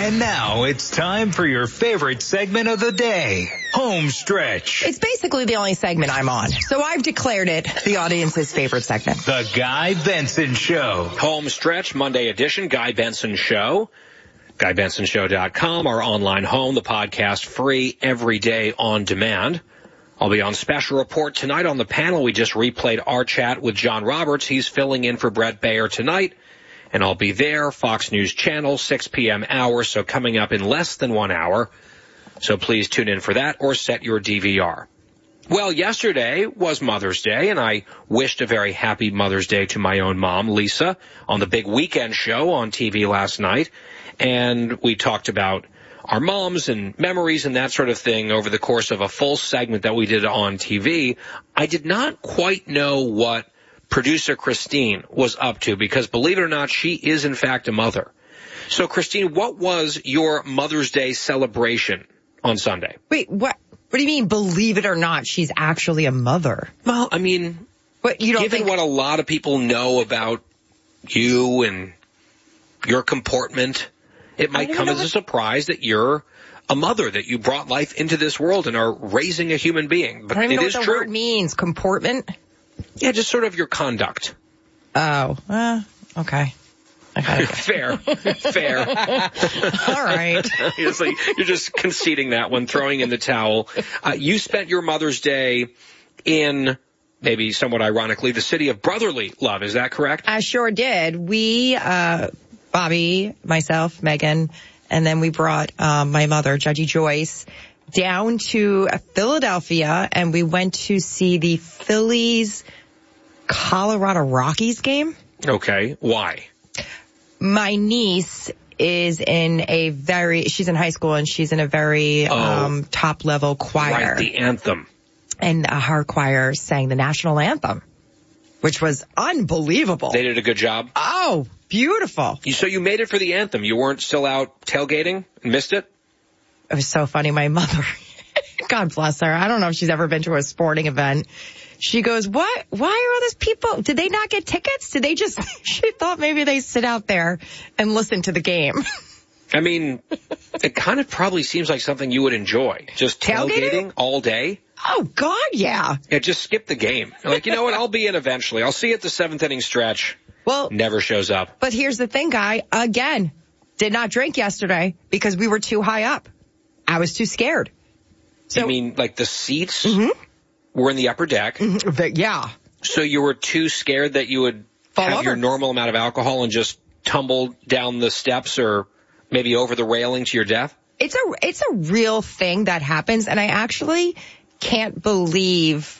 And now it's time for your favorite segment of the day, Home Stretch. It's basically the only segment I'm on, so I've declared it the audience's favorite segment. The Guy Benson Show. Home Stretch, Monday edition, Guy Benson Show. GuyBensonShow.com, our online home, the podcast free every day on demand. I'll be on special report tonight on the panel. We just replayed our chat with John Roberts. He's filling in for Brett Baer tonight. And I'll be there, Fox News Channel, 6 p.m. hour, so coming up in less than 1 hour. So please tune in for that or set your DVR. Well, yesterday was Mother's Day, and I wished a very happy Mother's Day to my own mom, Lisa, on the big weekend show on TV last night. And we talked about our moms and memories and that sort of thing over the course of a full segment that we did on TV. I did not quite know what producer Christine was up to because, believe it or not, she is in fact a mother. So, Christine, what was your Mother's Day celebration on Sunday? Wait, what? What do you mean, believe it or not, she's actually a mother? Well, I mean, what, you don't given what a lot of people know about you and your comportment, it might come as a surprise that you're a mother, that you brought life into this world and are raising a human being. But I don't even know what the true. word means, comportment? Yeah, just sort of your conduct. Oh, okay. Fair. All right. You're just conceding that one, throwing in the towel. You spent your Mother's Day in, maybe somewhat ironically, the city of brotherly love. Is that correct? I sure did. We, Bobby, myself, Megan, and then we brought my mother, Judgy Joyce, down to Philadelphia, and we went to see the Phillies Colorado Rockies game. Okay. Why? My niece is she's in high school, and she's in a very top-level choir. Right, the anthem. And her choir sang the national anthem, which was unbelievable. They did a good job? Oh, beautiful. So you made it for the anthem. You weren't still out tailgating and missed it? It was so funny. My mother, God bless her, I don't know if she's ever been to a sporting event. She goes, what? Why are all these people? Did they not get tickets? She thought maybe they sit out there and listen to the game. I mean, it kind of probably seems like something you would enjoy. Just tailgating all day. Oh, God, yeah. Yeah, just skip the game. You're like, you know what? I'll be in eventually. I'll see you at the 7th inning stretch. Well, never shows up. But here's the thing, Guy. Again, did not drink yesterday because we were too high up. I was too scared. So, you mean like the seats were in the upper deck? Yeah. So you were too scared that you would have your normal amount of alcohol and just tumble down the steps or maybe over the railing to your death? It's a real thing that happens, and I actually can't believe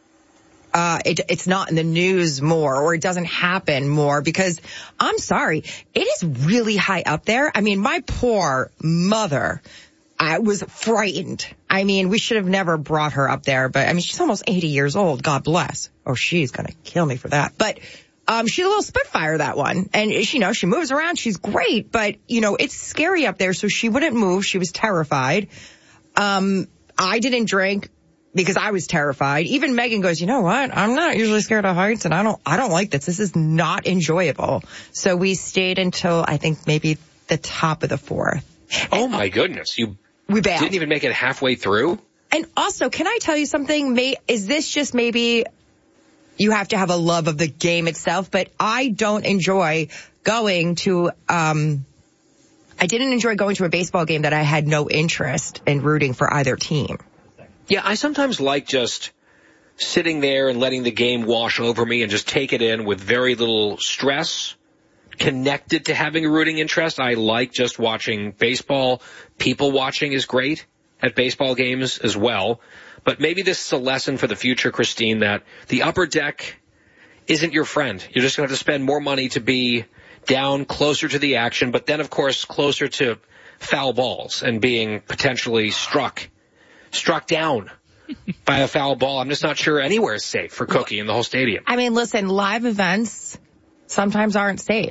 it's not in the news more, or it doesn't happen more, because I'm sorry, it is really high up there. I mean, my poor mother, I was frightened. I mean, we should have never brought her up there, but I mean, she's almost 80 years old. God bless. Oh, she's going to kill me for that. But she's a little Spitfire, that one. And she moves around. She's great, but it's scary up there. So she wouldn't move. She was terrified. I didn't drink because I was terrified. Even Megan goes, you know what? I'm not usually scared of heights, and I don't like this. This is not enjoyable. So we stayed until I think maybe the top of the 4th. Oh my goodness. We bailed. Didn't even make it halfway through? And also, can I tell you something? Is this just maybe you have to have a love of the game itself? But I don't enjoy going to, I didn't enjoy going to a baseball game that I had no interest in rooting for either team. Yeah, I sometimes like just sitting there and letting the game wash over me and just take it in with very little stress. Connected to having a rooting interest. I like just watching baseball. People watching is great at baseball games as well. But maybe this is a lesson for the future, Christine, that the upper deck isn't your friend. You're just going to have to spend more money to be down closer to the action, but then, of course, closer to foul balls and being potentially struck down by a foul ball. I'm just not sure anywhere is safe for Cookie in the whole stadium. I mean, listen, live events sometimes aren't safe.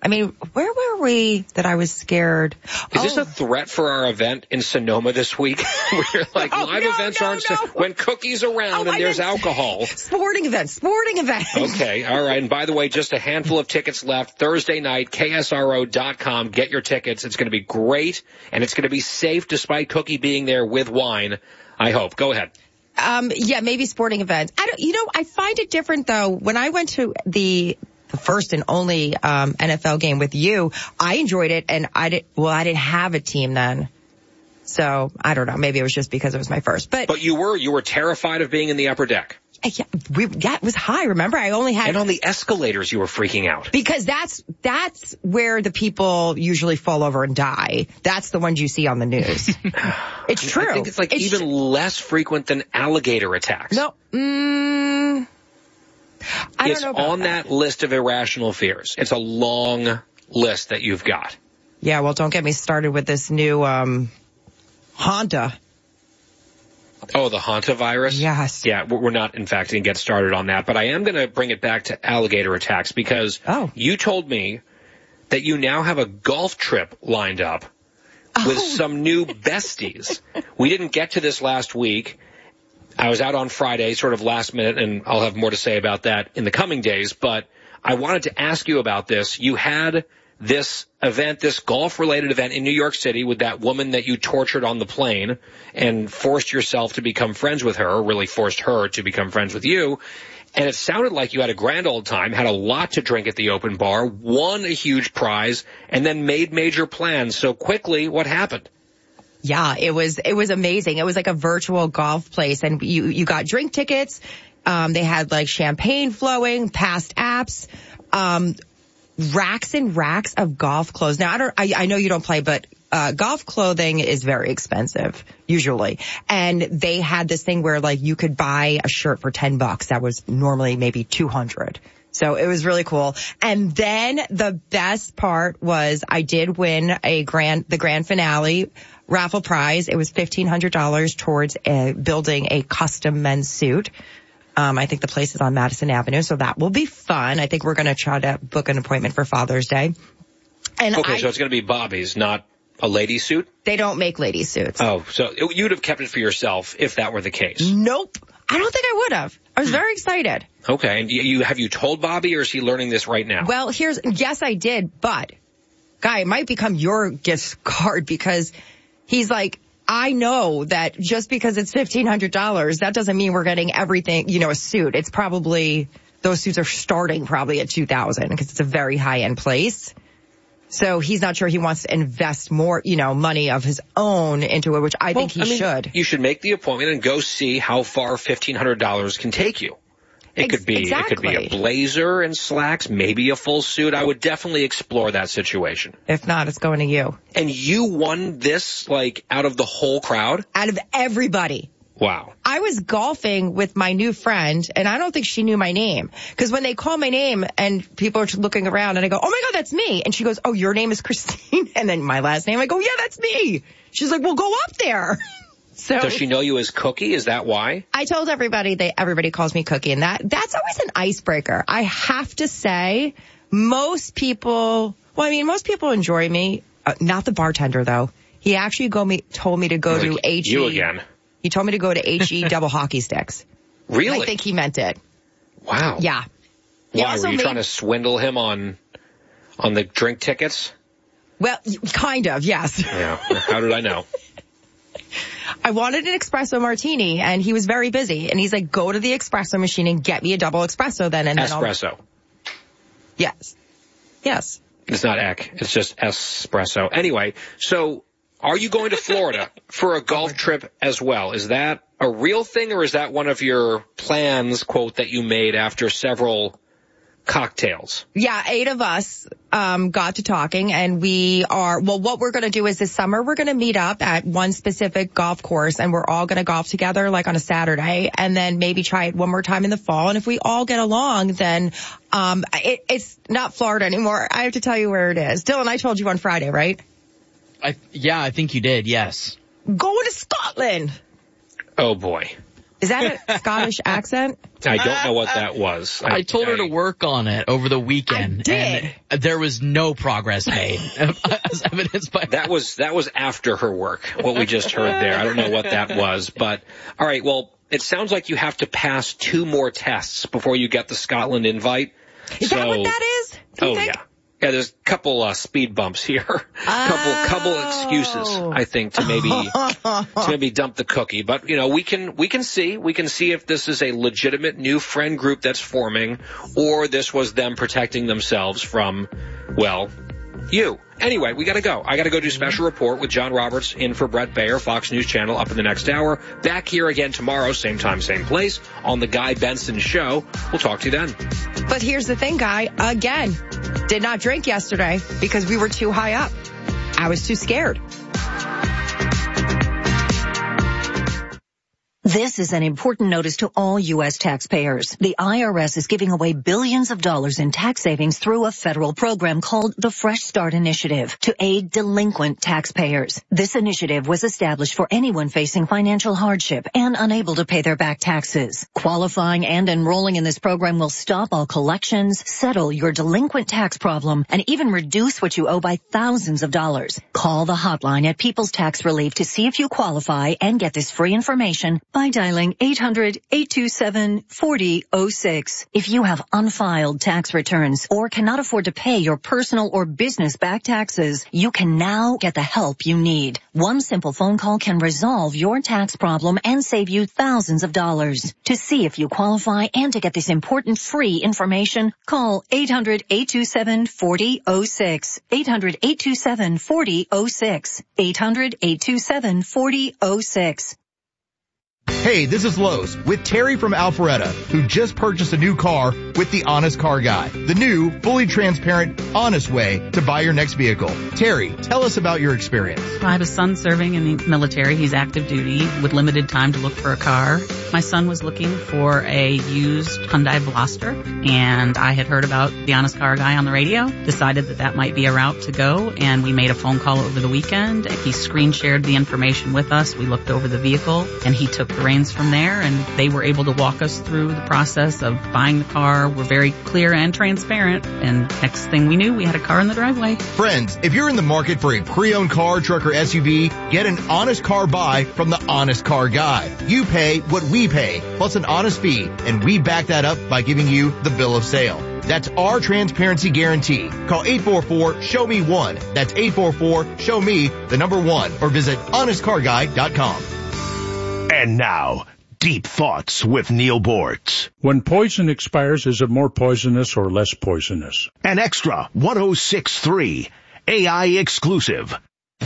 I mean, where were we that I was scared? Is this a threat for our event in Sonoma this week? We're like, live events aren't when Cookie's around and there's alcohol. Sporting events. Okay, all right. And by the way, just a handful of tickets left. Thursday night, KSRO.com. Get your tickets. It's going to be great, and it's going to be safe despite Cookie being there with wine, I hope. Go ahead. Yeah, maybe sporting events. I find it different, though. When I went to the first and only NFL game with you, I enjoyed it, and I didn't have a team then. So, I don't know. Maybe it was just because it was my first. But you were terrified of being in the upper deck. Yeah, it was high, remember? I only had... And on the escalators, you were freaking out. Because that's where the people usually fall over and die. That's the ones you see on the news. It's true. I think it's even less frequent than alligator attacks. No, I don't know about on that list of irrational fears. It's a long list that you've got. Yeah, well, don't get me started with this new Hanta. Oh, the Hanta virus? Yes. Yeah, we're not, in fact, going to get started on that. But I am going to bring it back to alligator attacks because you told me that you now have a golf trip lined up with some new besties. We didn't get to this last week. I was out on Friday, sort of last minute, and I'll have more to say about that in the coming days. But I wanted to ask you about this. You had this event, this golf-related event in New York City with that woman that you tortured on the plane and forced yourself to become friends with her, or really forced her to become friends with you. And it sounded like you had a grand old time, had a lot to drink at the open bar, won a huge prize, and then made major plans so quickly. What happened? Yeah, it was amazing. It was like a virtual golf place, and you got drink tickets. They had like champagne flowing, past apps, racks and racks of golf clothes. Now, I know you don't play, but golf clothing is very expensive usually. And they had this thing where like you could buy a shirt for $10 that was normally maybe $200. So it was really cool. And then the best part was I did win the grand finale raffle prize. It was $1,500 towards building a custom men's suit. I think the place is on Madison Avenue, so that will be fun. I think we're going to try to book an appointment for Father's Day. And so it's going to be Bobby's, not a lady suit? They don't make lady suits. Oh, so you'd have kept it for yourself if that were the case? Nope. I don't think I would have. I was very excited. Okay. And have you told Bobby, or is he learning this right now? Well, yes, I did, but Guy, it might become your gift card because he's like, I know that just because it's $1,500, that doesn't mean we're getting everything, a suit. It's probably, those suits are starting probably at $2,000 because it's a very high-end place. So he's not sure he wants to invest more, money of his own into it, which I think he should. You should make the appointment and go see how far $1,500 can take you. It could be a blazer and slacks, maybe a full suit. I would definitely explore that situation. If not, it's going to you. And you won this, out of the whole crowd? Out of everybody. Wow. I was golfing with my new friend, and I don't think she knew my name. Because when they call my name, and people are looking around, and I go, oh my God, that's me. And she goes, oh, your name is Christine? And then my last name, I go, yeah, that's me. She's like, well, go up there. So, does she know you as Cookie? Is that why? I told everybody everybody calls me Cookie, and that's always an icebreaker. I have to say, most people enjoy me. Not the bartender, though. He actually told me to go to HE. You again. He told me to go to HE double hockey sticks. Really? I think he meant it. Wow. Yeah. Why? Were you trying to swindle him on the drink tickets? Well, kind of, yes. Yeah. How did I know? I wanted an espresso martini, and he was very busy. And he's like, go to the espresso machine and get me a double espresso then. And espresso. Yes. Yes. It's not ek. It's just espresso. Anyway, so are you going to Florida for a golf trip as well? Is that a real thing, or is that one of your plans, quote, that you made after several cocktails? Yeah, 8 of us got to talking, and what we're going to do is this summer we're going to meet up at one specific golf course, and we're all going to golf together on a Saturday, and then maybe try it one more time in the fall. And if we all get along, then it's not Florida anymore. I have to tell you where it is. Dylan, I told you on Friday, right? I think you did, yes. Going to Scotland. Oh, boy. Is that a Scottish accent? I don't know what that was. I told her to work on it over the weekend. I did. And there was no progress made, as evidenced by that was after her work, what we just heard there. I don't know what that was. But, all right, well, it sounds like you have to pass 2 more tests before you get the Scotland invite. Is that what that is? Do you think? Yeah. Yeah, there's a couple speed bumps here. Couple excuses, I think, to maybe dump the cookie. But we can see if this is a legitimate new friend group that's forming, or this was them protecting themselves from, well, you. Anyway, we gotta go. I gotta go do Special Report with John Roberts in for Brett Baer, Fox News Channel, up in the next hour. Back here again tomorrow, same time, same place, on The Guy Benson Show. We'll talk to you then. But here's the thing, Guy. Again, did not drink yesterday because we were too high up. I was too scared. This is an important notice to all U.S. taxpayers. The IRS is giving away billions of dollars in tax savings through a federal program called the Fresh Start Initiative to aid delinquent taxpayers. This initiative was established for anyone facing financial hardship and unable to pay their back taxes. Qualifying and enrolling in this program will stop all collections, settle your delinquent tax problem, and even reduce what you owe by thousands of dollars. Call the hotline at People's Tax Relief to see if you qualify and get this free information by dialing 800-827-4006. If you have unfiled tax returns or cannot afford to pay your personal or business back taxes, you can now get the help you need. One simple phone call can resolve your tax problem and save you thousands of dollars. To see if you qualify and to get this important free information, call 800-827-4006. 800-827-4006. 800-827-4006. Hey, this is Lowe's with Terry from Alpharetta, who just purchased a new car with the Honest Car Guy, the new, fully transparent, honest way to buy your next vehicle. Terry, tell us about your experience. I have a son serving in the military. He's active duty with limited time to look for a car. My son was looking for a used Hyundai Veloster, and I had heard about the Honest Car Guy on the radio, decided that might be a route to go, and we made a phone call over the weekend. He screen shared the information with us. We looked over the vehicle, and he took the reins from there, and they were able to walk us through the process of buying the car. We're very clear and transparent, and next thing we knew, we had a car in the driveway. Friends, if you're in the market for a pre-owned car, truck, or SUV, get an honest car buy from the Honest Car Guy. You pay what we pay, plus an honest fee, and we back that up by giving you the bill of sale. That's our transparency guarantee. Call 844-SHOW-ME-1. That's 844-SHOW-ME, the number 1, or visit honestcarguy.com. And now, Deep Thoughts with Neil Bortz. When poison expires, is it more poisonous or less poisonous? An extra 106.3 AI exclusive.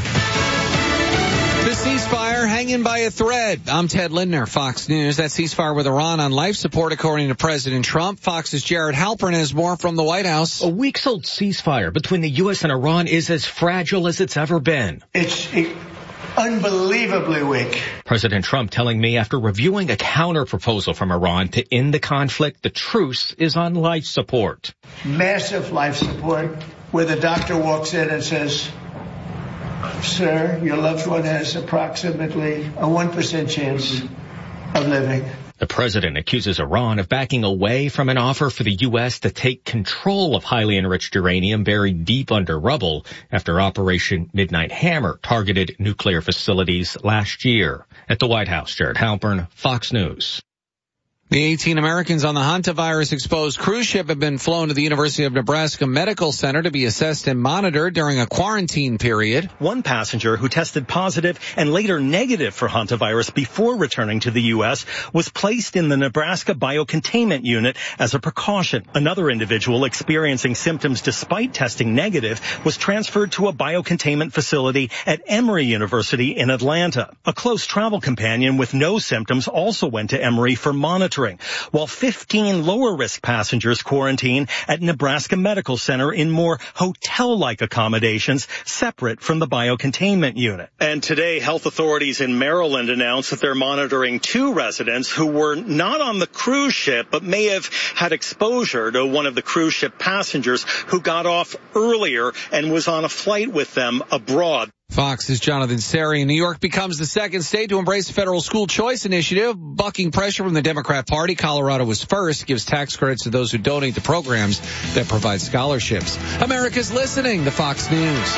The ceasefire hanging by a thread. I'm Ted Lindner, Fox News. That ceasefire with Iran on life support, according to President Trump. Fox's Jared Halpern has more from the White House. A weeks-old ceasefire between the U.S. and Iran is as fragile as it's ever been. It's unbelievably weak. President Trump telling me after reviewing a counter-proposal from Iran to end the conflict, the truce is on life support. Massive life support, where the doctor walks in and says, "Sir, your loved one has approximately a 1% chance of living." The president accuses Iran of backing away from an offer for the U.S. to take control of highly enriched uranium buried deep under rubble after Operation Midnight Hammer targeted nuclear facilities last year. At the White House, Jared Halpern, Fox News. The 18 Americans on the hantavirus-exposed cruise ship have been flown to the University of Nebraska Medical Center to be assessed and monitored during a quarantine period. One passenger who tested positive and later negative for hantavirus before returning to the U.S. was placed in the Nebraska Biocontainment Unit as a precaution. Another individual experiencing symptoms despite testing negative was transferred to a biocontainment facility at Emory University in Atlanta. A close travel companion with no symptoms also went to Emory for monitoring, while 15 lower-risk passengers quarantine at Nebraska Medical Center in more hotel-like accommodations separate from the biocontainment unit. And today, health authorities in Maryland announced that they're monitoring 2 residents who were not on the cruise ship but may have had exposure to one of the cruise ship passengers who got off earlier and was on a flight with them abroad. Fox's Jonathan Seri. New York becomes the second state to embrace the federal school choice initiative, bucking pressure from the Democrat Party. Colorado was first, gives tax credits to those who donate to programs that provide scholarships. America's listening to Fox News.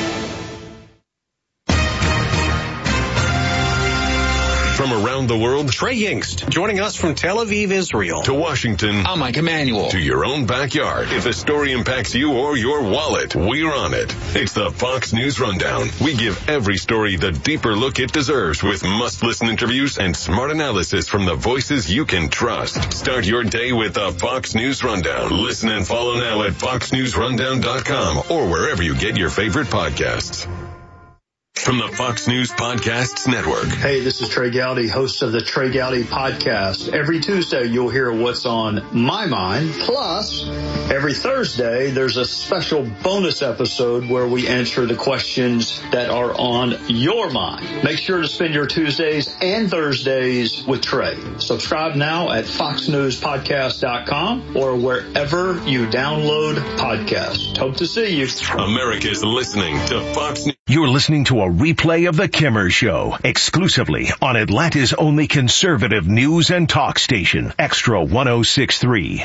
From around the world, Trey Yingst, joining us from Tel Aviv, Israel. To Washington, I'm Mike Emanuel. To your own backyard. If a story impacts you or your wallet, we're on it. It's the Fox News Rundown. We give every story the deeper look it deserves with must-listen interviews and smart analysis from the voices you can trust. Start your day with the Fox News Rundown. Listen and follow now at foxnewsrundown.com or wherever you get your favorite podcasts. From the Fox News Podcasts Network. Hey, this is Trey Gowdy, host of the Trey Gowdy Podcast. Every Tuesday, you'll hear what's on my mind. Plus, every Thursday, there's a special bonus episode where we answer the questions that are on your mind. Make sure to spend your Tuesdays and Thursdays with Trey. Subscribe now at foxnewspodcast.com or wherever you download podcasts. Hope to see you. America's listening to Fox News. You're listening to a replay of The Kimmer Show, exclusively on Atlanta's only conservative news and talk station, Extra 106.3.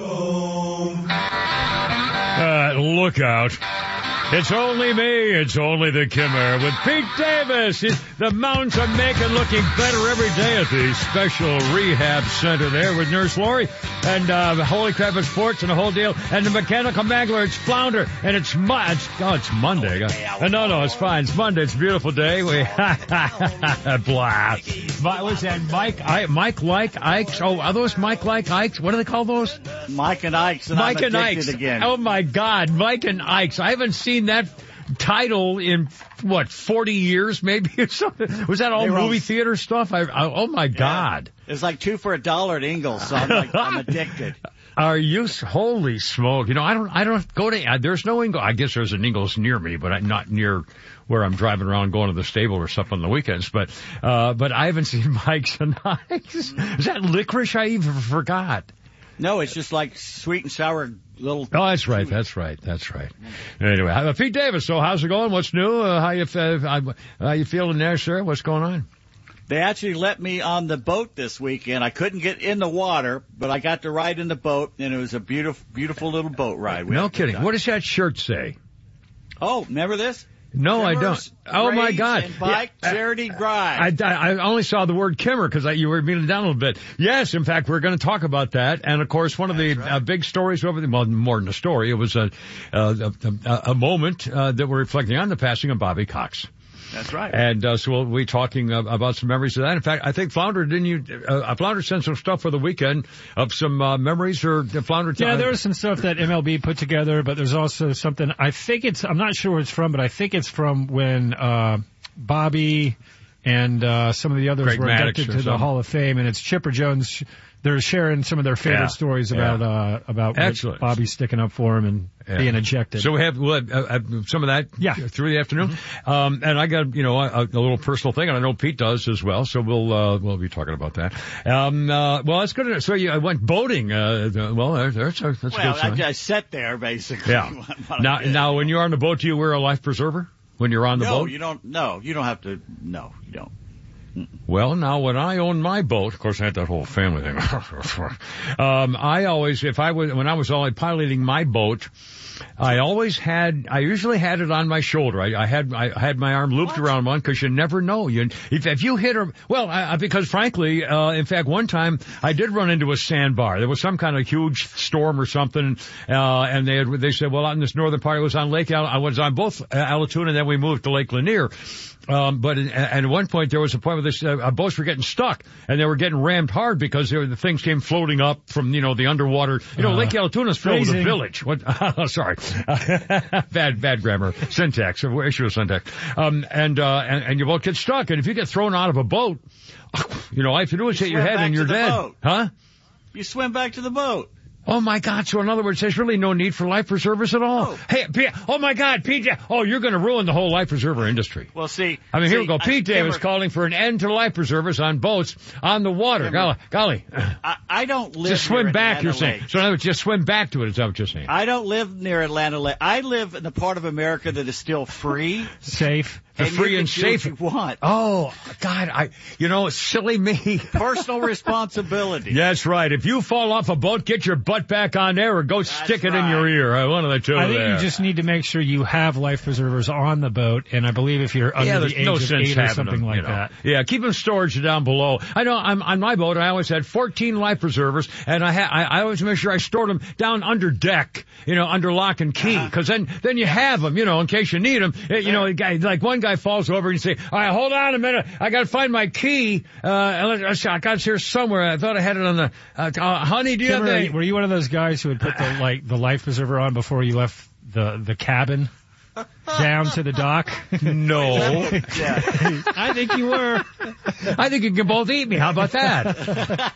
Look out. It's only me. It's only the Kimmer with Pete Davis. The mountains are making looking better every day at the special rehab center there with Nurse Lori and Holy Crap at Sports and the whole deal. And the mechanical mangler, it's Flounder, and it's Monday. No, it's fine. It's Monday. It's a beautiful day. Blah. What's that? Mike like Ikes? Oh, are those Mike like Ikes? What do they call those? Mike and Ikes. And Mike I'm and Ikes. Again. Oh my God, Mike and Ikes. I haven't seen that title in 40 years maybe or something. Was that all movie theater stuff? Oh my God. It's like 2 for $1 at Ingles, so I'm addicted. Are you? Holy smoke. I don't go to, there's no Ingles. I guess there's an Ingles near me, but not near where I'm driving around going to the stable or stuff on the weekends. But I haven't seen Mike's and Ike's. Is that licorice? I even forgot. No, it's just like sweet and sour little. Oh, that's right. Anyway, Pete Davis. So how's it going? What's new? How you feeling there, sir? What's going on? They actually let me on the boat this weekend. I couldn't get in the water, but I got to ride in the boat, and it was a beautiful, beautiful little boat ride. No kidding. What does that shirt say? Oh, remember this? No, I don't. Oh my God! And bike charity drive. I only saw the word Kimmer because you were beating it down a little bit. Yes, in fact, we're going to talk about that. And of course, one of the big stories over the more than a story, it was a moment that we're reflecting on the passing of Bobby Cox. That's right. And so we'll be talking about some memories of that. In fact, I think Flounder, Flounder sent some stuff for the weekend of some memories or Flounder time. Yeah, there was some stuff that MLB put together, but there's also something, I'm not sure where it's from, but I think it's from when Bobby and some of the others were inducted to the Hall of Fame, and it's Chipper Jones. They're sharing some of their favorite stories about Bobby sticking up for him and being ejected. So we'll have some of that through the afternoon. And I got, a little personal thing, and I know Pete does as well, so we'll be talking about that. Well, that's good. So I went boating. That's a good sign. I sat there, basically. Yeah. Now, when you're on the boat, do you wear a life preserver when you're on the boat? No, you don't have to. No, you don't. Well, now when I owned my boat, of course I had that whole family thing. I always, when I was only piloting my boat, I usually had it on my shoulder. I had my arm looped around one because you never know. If you hit because frankly, in fact, one time I did run into a sandbar. There was some kind of huge storm or something, and they said, well, out in this northern part, it was on I was on both Allatoona, and then we moved to Lake Lanier. But at one point there was a point where boats were getting stuck and they were getting rammed hard because the things came floating up from, the underwater. Lake Allatoona is filled with a village. What? Sorry. Bad grammar. Syntax. Issue of syntax. And your boat gets stuck. And if you get thrown out of a boat, all you have to do is hit your head and you're dead. Boat. Huh? You swim back to the boat. Oh my God! So in other words, there's really no need for life preservers at all. Oh. Hey, oh my God, PJ! Oh, you're going to ruin the whole life preserver industry. Well, see, here we go. Pete Davis calling for an end to life preservers on boats on the water. Golly, I don't live. Just swim near back. Atlanta You're saying. Lake. So in other words, just swim back to it. Is that what you're saying? I don't live near Atlanta Lake. I live in the part of America that is still free, safe. Free and safe. You want. Oh, God, silly me. Personal responsibility. That's right. If you fall off a boat, get your butt back on there or go stick it in your ear. One of the two. I think you just need to make sure you have life preservers on the boat, and I believe if you're under the age of 8 or something like that. Yeah, keep them storage down below. I know I'm on my boat, I always had 14 life preservers, and I always make sure I stored them down under deck, under lock and key, because then you have them, in case you need them. Like one guy falls over and you say, all right, hold on a minute, I got to find my key. I got it here somewhere. I thought I had it on the. Honey, do you have that? Were you one of those guys who would put the life preserver on before you left the cabin down to the dock? No. Yeah. I think you were. I think you can both eat me. How about that?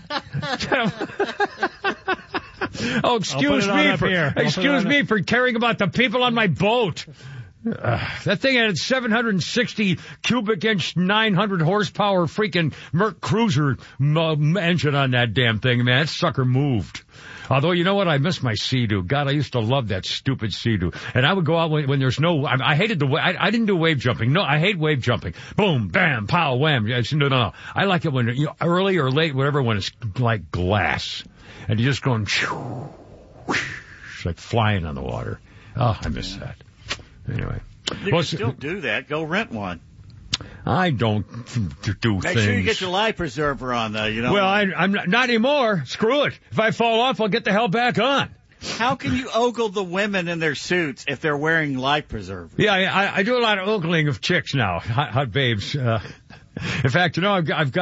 Oh, excuse me for caring about the people on my boat. That thing had 760 cubic inch, 900 horsepower freaking Merc Cruiser engine on that damn thing, man. That sucker moved. Although, you know what? I miss my Sea-Doo. God, I used to love that stupid Sea-Doo. And I would go out when there's no, I hated I didn't do wave jumping. No, I hate wave jumping. Boom, bam, pow, wham. No. I like it when, early or late, whatever, when it's like glass. And you're just going, it's like flying on the water. Oh, I miss that. Anyway. You can still do that. Go rent one. I don't do things. Make sure you get your life preserver on, though. Well, I'm not anymore. Screw it. If I fall off, I'll get the hell back on. How can you ogle the women in their suits if they're wearing life preservers? Yeah, I do a lot of ogling of chicks now, hot babes. In fact, I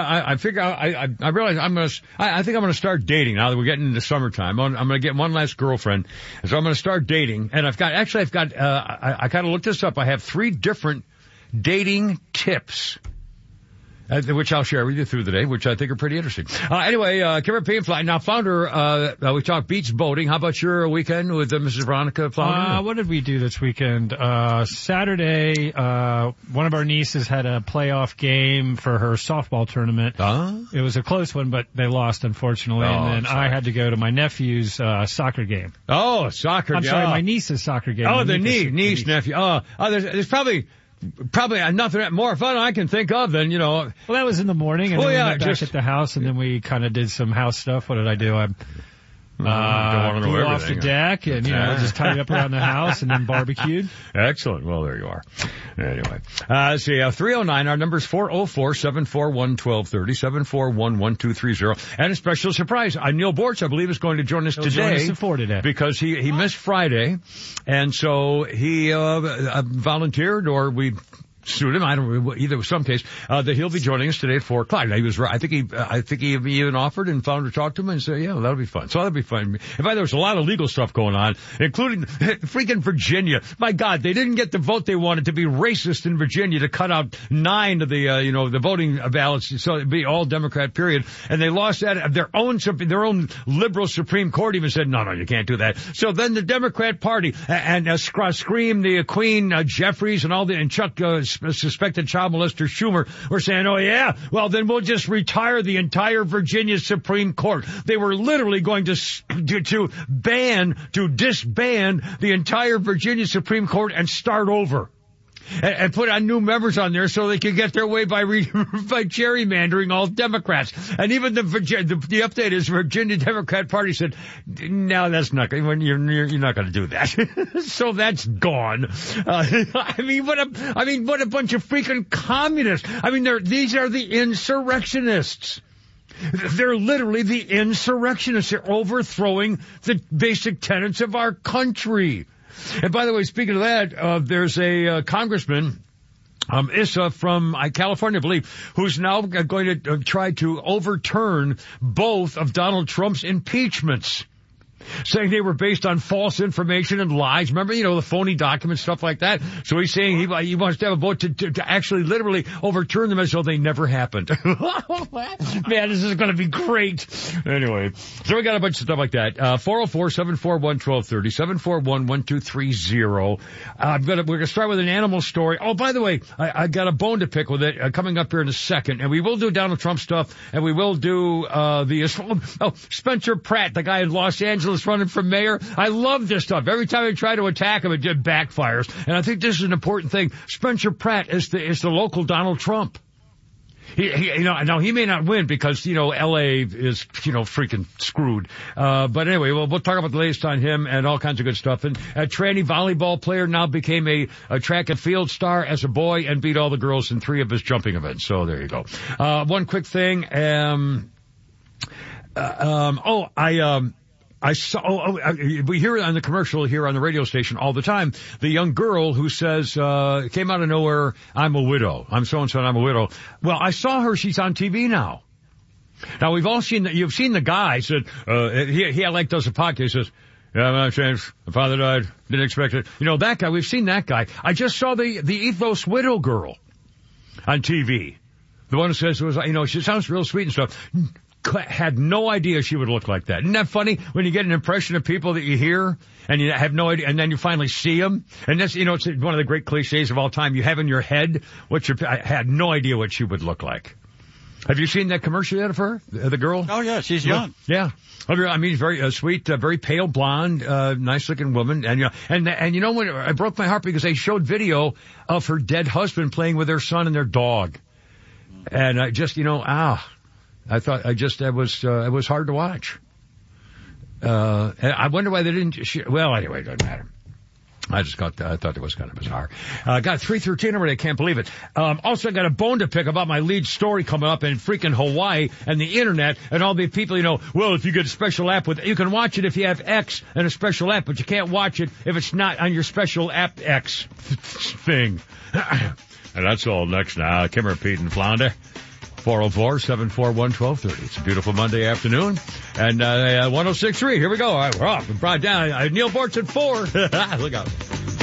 realize I think I'm gonna start dating now that we're getting into summertime. I'm gonna get one last girlfriend, so I'm gonna start dating. And I kind of looked this up. I have 3 different dating tips, which I'll share with you through the day, which I think are pretty interesting. Anyway, Kimmer P. Now, Flounder, we talked beach boating. How about your weekend with Mrs. Veronica Flounder? What did we do this weekend? Saturday, one of our nieces had a playoff game for her softball tournament. It was a close one, but they lost, unfortunately. And then I had to go to my nephew's soccer game. Oh, soccer game. I'm sorry, my niece's soccer game. Oh, the niece, nephew. There's probably nothing more fun I can think of than, Well, that was in the morning, and then we went back at the house, and then we kind of did some house stuff. What did I do? I blew off the deck and, just tied it up around the house and then barbecued. Excellent. Well, there you are. Anyway. Let's see, 309, our number is 404-741-1230, 741-1230. And a special surprise. Neil Bortz, I believe, is going to join us today. Join us at 4 today. Because he missed Friday. And so he, volunteered, or we sued him. I don't know, either some case, that he'll be joining us today at 4 o'clock. Now, he was right. I think he even offered and Flounder talked to him and said, yeah, that'll be fun. So that'll be fun. In fact, there was a lot of legal stuff going on, including freaking Virginia. My God, they didn't get the vote they wanted to be racist in Virginia to cut out 9 of the, the voting ballots. So it'd be all Democrat period. And they lost that. Their own liberal Supreme Court even said, no, you can't do that. So then the Democrat Party and Scream, the Queen, Jeffries and and Chuck, suspected child molester Schumer were saying, oh yeah, well then we'll just retire the entire Virginia Supreme Court. They were literally going to disband the entire Virginia Supreme Court and start over. And put on new members on there so they could get their way by gerrymandering all Democrats. And even the update is Virginia Democrat Party said, no, that's not you're not going to do that. So that's gone. What a bunch of freaking communists. These are the insurrectionists. They're literally the insurrectionists. They're overthrowing the basic tenets of our country. And by the way, speaking of that, there's a congressman, Issa from California, I believe, who's now going to try to overturn both of Donald Trump's impeachments. saying they were based on false information and lies. Remember, the phony documents, stuff like that. So he's saying he wants to have a vote to actually literally overturn them as though they never happened. Man, this is going to be great. Anyway, so we got a bunch of stuff like that. 404-741-1230, 741-1230. We're going to start with an animal story. Oh, by the way, I got a bone to pick with it coming up here in a second. And we will do Donald Trump stuff, and we will do Spencer Pratt, the guy in Los Angeles running for mayor. I love this stuff. Every time I try to attack him, it just backfires. And I think this is an important thing. Spencer Pratt is the local Donald Trump. Now he may not win because, LA is, freaking screwed. But anyway, we'll talk about the latest on him and all kinds of good stuff. And a tranny volleyball player now became a track and field star as a boy and beat all the girls in 3 of his jumping events. So there you go. One quick thing. We hear it on the commercial here on the radio station all the time. The young girl who says, came out of nowhere, I'm a widow. I'm so-and-so and I'm a widow. Well, I saw her. She's on TV now. Now, we've all seen that. You've seen the guy said, he does a podcast. He says, yeah, my changed. My father died. Didn't expect it. That guy. We've seen that guy. I just saw the ethos widow girl on TV. The one who says, she sounds real sweet and stuff. Had no idea she would look like that. Isn't that funny when you get an impression of people that you hear and you have no idea, and then you finally see them? And that's, it's one of the great cliches of all time. You have in your head I had no idea what she would look like. Have you seen that commercial yet of her, the girl? Oh yeah, she's young. Yeah. I mean, very sweet, very pale blonde, nice looking woman. And when it broke my heart because they showed video of her dead husband playing with their son and their dog. And I just, I thought it was hard to watch. I wonder why they didn't, anyway, it doesn't matter. I thought it was kind of bizarre. Got 313 already. I can't believe it. Also got a bone to pick about my lead story coming up in freaking Hawaii and the internet and all the people, if you get a special app you can watch it if you have X and a special app, but you can't watch it if it's not on your special app X thing. And that's all next now. Kimmer, Pete, and Flounder. 404-741-1230. It's a beautiful Monday afternoon. And 106.3. Here we go. All right, we're off. We brought down Neil Bortz at 4. Look out.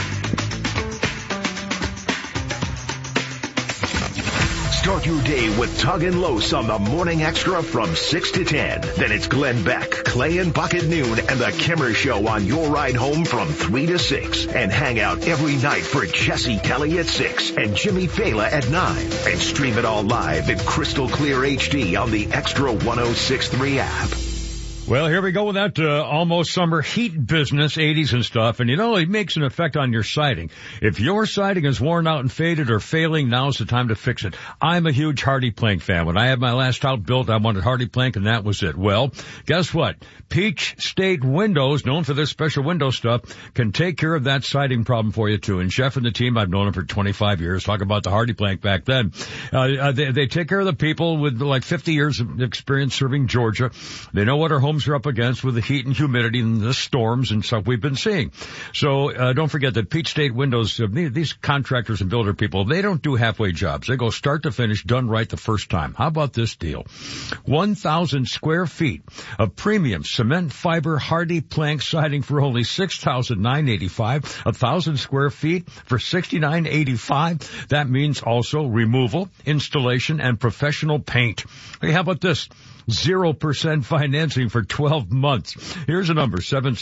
Start your day with Tug and Los on the Morning Extra from 6 to 10. Then it's Glenn Beck, Clay and Buck at noon, and the Kimmer Show on your ride home from 3 to 6. And hang out every night for Jesse Kelly at 6 and Jimmy Fela at 9. And stream it all live in crystal clear HD on the Extra 106.3 app. Well, here we go with that almost summer heat business, 80s and stuff. And it makes an effect on your siding. If your siding is worn out and faded or failing, now's the time to fix it. I'm a huge Hardy Plank fan. When I had my last house built, I wanted Hardy Plank, and that was it. Well, guess what? Peach State Windows, known for their special window stuff, can take care of that siding problem for you too. And Jeff and the team, I've known them for 25 years. Talk about the Hardy Plank back then. They take care of the people with like 50 years of experience serving Georgia. They know what our homes are up against with the heat and humidity and the storms and stuff we've been seeing. So don't forget that Peach State Windows, these contractors and builder people, they don't do halfway jobs. They go start to finish, done right the first time. How about this deal? 1,000 square feet of premium cement fiber Hardy Plank siding for only $6,985. 1,000 square feet for $6,985. That means also removal, installation, and professional paint. Hey, how about this? 0% financing for 12 months. Here's a number,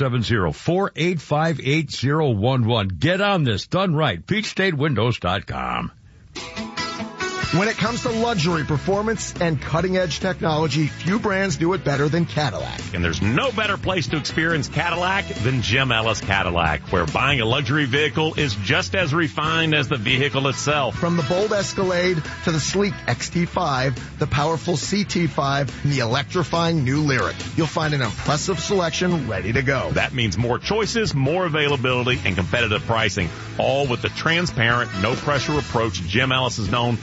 770-485-8011. Get on this. Done right. PeachStateWindows.com. When it comes to luxury, performance, and cutting-edge technology, few brands do it better than Cadillac. And there's no better place to experience Cadillac than Jim Ellis Cadillac, where buying a luxury vehicle is just as refined as the vehicle itself. From the bold Escalade to the sleek XT5, the powerful CT5, and the electrifying new Lyriq, you'll find an impressive selection ready to go. That means more choices, more availability, and competitive pricing, all with the transparent, no-pressure approach Jim Ellis is known for.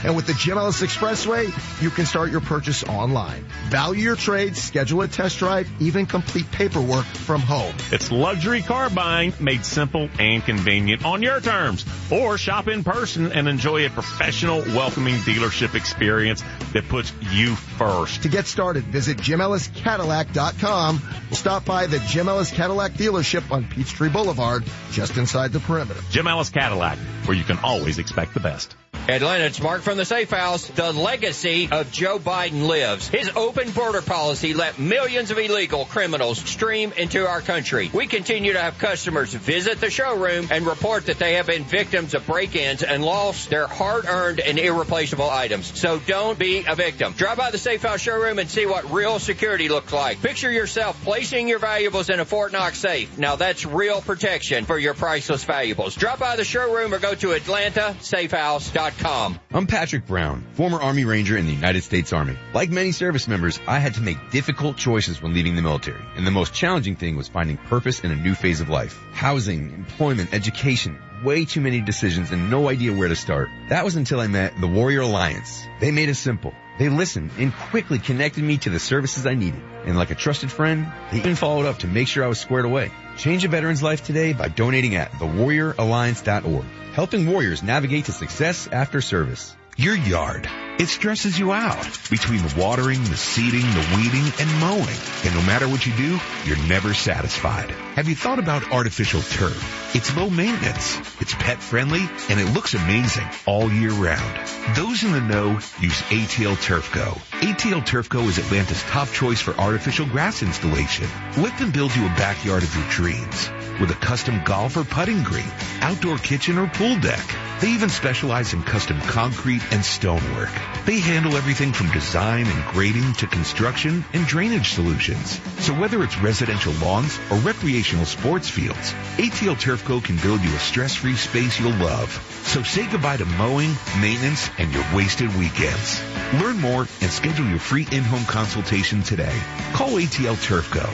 And with the Jim Ellis Expressway, you can start your purchase online. Value your trade, schedule a test drive, even complete paperwork from home. It's luxury car buying made simple and convenient on your terms. Or shop in person and enjoy a professional, welcoming dealership experience that puts you first. To get started, visit JimEllisCadillac.com. Stop by the Jim Ellis Cadillac dealership on Peachtree Boulevard, just inside the perimeter. Jim Ellis Cadillac, where you can always expect the best. Atlanta, it's Mark from the Safe House. The legacy of Joe Biden lives. His open border policy let millions of illegal criminals stream into our country. We continue to have customers visit the showroom and report that they have been victims of break-ins and lost their hard-earned and irreplaceable items. So don't be a victim. Drive by the Safe House showroom and see what real security looks like. Picture yourself placing your valuables in a Fort Knox safe. Now that's real protection for your priceless valuables. Drop by the showroom or go to AtlantaSafeHouse.com. I'm Patrick Brown, former Army Ranger in the United States Army. Like many service members, I had to make difficult choices when leaving the military, and the most challenging thing was finding purpose in a new phase of life. Housing, employment, education, way too many decisions and no idea where to start. That was until I met the Warrior Alliance. They made it simple. They listened and quickly connected me to the services I needed. And like a trusted friend, they even followed up to make sure I was squared away. Change a veteran's life today by donating at thewarrioralliance.org. Helping warriors navigate to success after service. Your yard. It stresses you out between the watering, the seeding, the weeding, and mowing. And no matter what you do, you're never satisfied. Have you thought about artificial turf? It's low maintenance, it's pet friendly, and it looks amazing all year round. Those in the know use ATL Turf Go. ATL Turf Go is Atlanta's top choice for artificial grass installation. Let them build you a backyard of your dreams with a custom golf or putting green, outdoor kitchen or pool deck. They even specialize in custom concrete and stonework. They handle everything from design and grading to construction and drainage solutions. So whether it's residential lawns or recreational sports fields, ATL Turf Co. can build you a stress-free space you'll love. So say goodbye to mowing, maintenance, and your wasted weekends. Learn more and schedule your free in-home consultation today. Call ATL Turf Co.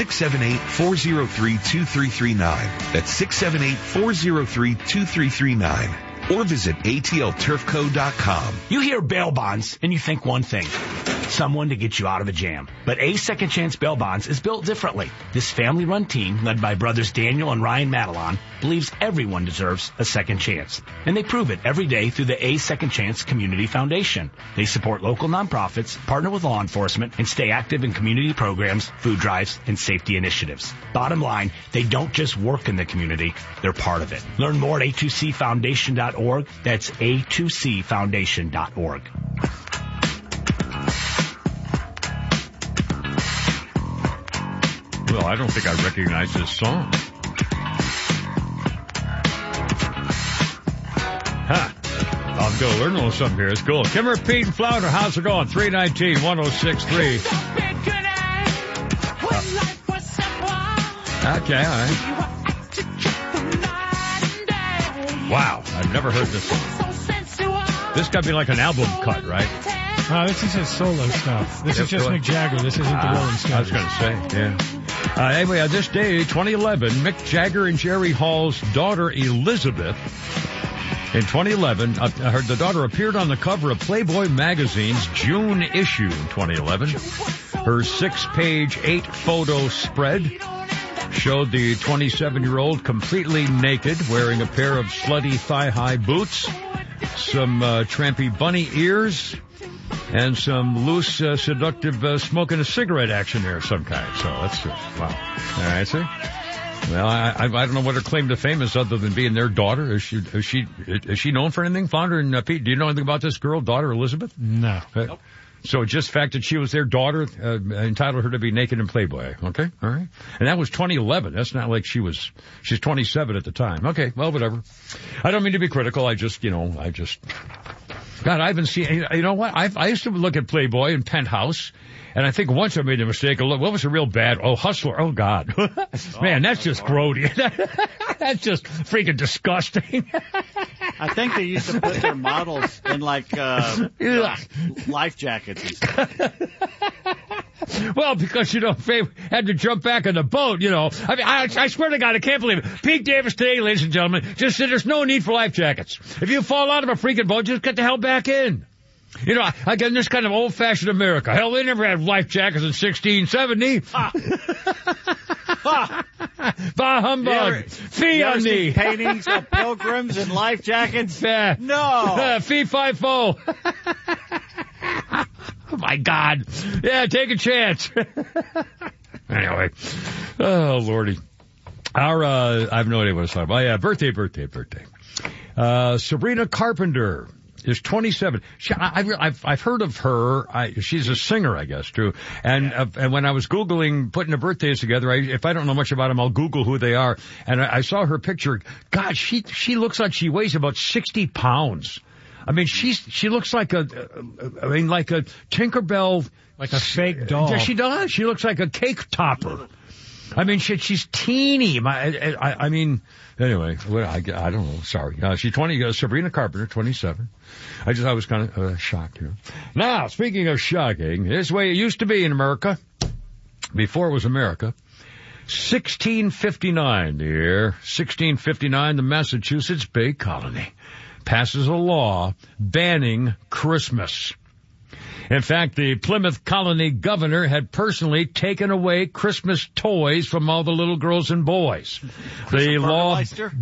678-403-2339. That's 678-403-2339. Or visit atlturfco.com. You hear bail bonds and you think one thing. Someone to get you out of a jam. But A Second Chance Bail Bonds is built differently. This family-run team, led by brothers Daniel and Ryan Madelon, believes everyone deserves a second chance. And they prove it every day through the A Second Chance Community Foundation. They support local nonprofits, partner with law enforcement, and stay active in community programs, food drives, and safety initiatives. Bottom line, they don't just work in the community, they're part of it. Learn more at a2cfoundation.org. That's a2cfoundation.org. Well, I don't think I recognize this song. I'll go learn a little something here. It's cool. Kimmer, Pete, and Flounder, how's it going? 319-1063. Okay, all right. Wow, I've never heard this song. This got to be like an album cut, right? This is his solo stuff. This is just Mick Jagger. This isn't the Rolling Stones. I was going to say, yeah. Anyway, on this day, 2011, Mick Jagger and Jerry Hall's daughter, Elizabeth, in 2011, the daughter appeared on the cover of Playboy magazine's June issue in 2011. Her 6-page, 8-photo spread showed the 27-year-old completely naked, wearing a pair of slutty thigh-high boots, some trampy bunny ears, and some loose, seductive smoking a cigarette action there of some kind. So that's wow. All right, see. Well, I don't know what her claim to fame is other than being their daughter. Is she known for anything? Flounder and Pete, do you know anything about this girl, daughter Elizabeth? No. Nope. So just the fact that she was their daughter entitled her to be naked in Playboy. Okay, all right. And that was 2011. That's not like she's 27 at the time. Okay, well, whatever. I don't mean to be critical. I just. God, I haven't seen, you know what? I used to look at Playboy and Penthouse, and I think once I made a mistake. What was a real bad? Oh, Hustler. Oh, God. Man, that's just grody. That's just freaking disgusting. I think they used to put their models in, like, life jackets and stuff. Well, because, Faye had to jump back in the boat, I mean, I swear to God, I can't believe it. Pete Davis today, ladies and gentlemen, just said there's no need for life jackets. If you fall out of a freaking boat, just get the hell back in. I get this kind of old-fashioned America. Hell, they never had life jackets in 1670. Bah humbug. Fee on me. Paintings of pilgrims in life jackets? No. Fee fi fo. Oh, my God. Yeah, take a chance. Anyway. Oh, Lordy. I have no idea what it's talking about. Oh, yeah, birthday. Sabrina Carpenter is 27. I've heard of her. She's a singer, I guess, too. And when I was Googling, putting the birthdays together, if I don't know much about them, I'll Google who they are. And I saw her picture. God, she looks like she weighs about 60 pounds. I mean, she looks like a Tinkerbell. Like a fake doll. Yeah, she does. She looks like a cake topper. I mean, she's teeny. I mean, anyway, I don't know. Sorry. She's 20, Sabrina Carpenter, 27. I was kind of shocked here. Now, speaking of shocking, this is the way it used to be in America. Before it was America. 1659, the year 1659, the Massachusetts Bay Colony passes a law banning Christmas. In fact, the Plymouth Colony governor had personally taken away Christmas toys from all the little girls and boys. The law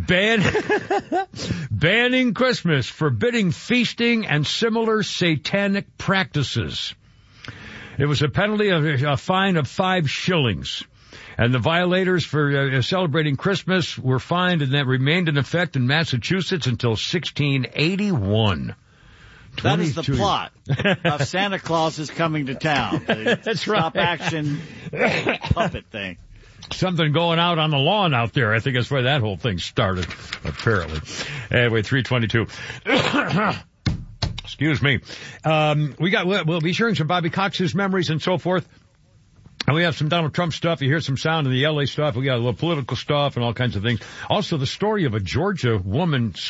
banning Christmas, forbidding feasting and similar satanic practices. It was a penalty of a fine of 5 shillings. And the violators for celebrating Christmas were fined, and that remained in effect in Massachusetts until 1681. That is the plot of Santa Claus is Coming to Town. That's stop action puppet thing. Something going out on the lawn out there. I think that's where that whole thing started, apparently. Anyway, 322. Excuse me. We'll be sharing some Bobby Cox's memories and so forth. And we have some Donald Trump stuff. You hear some sound in the LA stuff. We got a little political stuff and all kinds of things. Also, the story of a Georgia woman